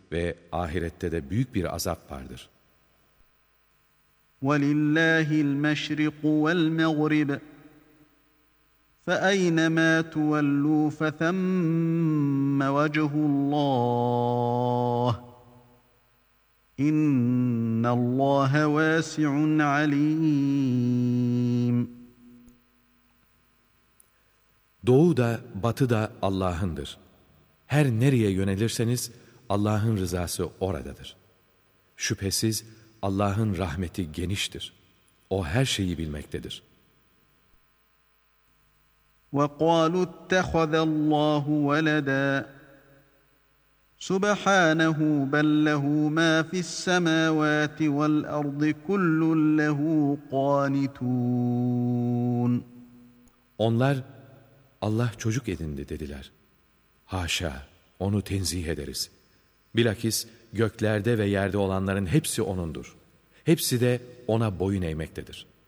ve ahirette de büyük bir azap vardır. وَلِلَّهِ الْمَشْرِقُ وَالْمَغْرِبُ فَأَيْنَمَا تُوَلُّوا فَثَمَّ وَجْهُ اللّٰهِ اِنَّ اللّٰهَ وَاسِعٌ عَلِيمٌ. Doğu da batı da Allah'ındır. Her nereye yönelirseniz Allah'ın rızası oradadır. Şüphesiz Allah'ın rahmeti geniştir. O her şeyi bilmektedir. وَقَالُوا اتَّخَذَ اللّٰهُ وَلَدًا سُبْحَانَهُ بَلْ لَهُ مَا فِي السَّمَاوَاتِ وَالْأَرْضِ كُلٌّ لَهُ قَانِتُونَ. Onlar Allah çocuk edindi dediler. Haşa, onu tenzih ederiz. Bilakis göklerde ve yerde olanların hepsi O'nundur. Hepsi de O'na boyun eğmektedir.